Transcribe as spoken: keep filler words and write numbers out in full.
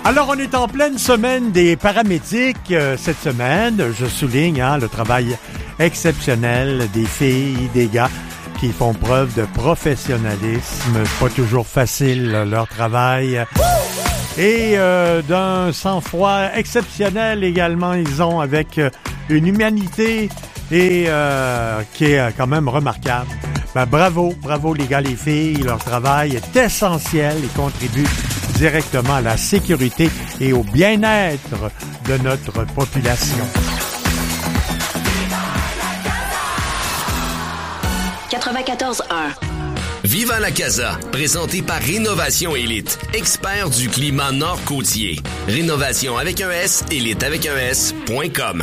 Alors, on est en pleine semaine des paramédics. Euh, cette semaine, je souligne hein, le travail exceptionnel des filles, des gars qui font preuve de professionnalisme. Pas toujours facile, leur travail. Et euh, d'un sang-froid exceptionnel également, ils ont avec euh, une humanité et euh, qui est euh, quand même remarquable. Ben, bravo, bravo les gars, les filles. Leur travail est essentiel et contribue directement à la sécurité et au bien-être de notre population. quatre-vingt-quatorze un. Viva la Casa, présenté par Rénovation Élite, expert du climat nord-côtier. Rénovation avec un S, élite avec un S, point com.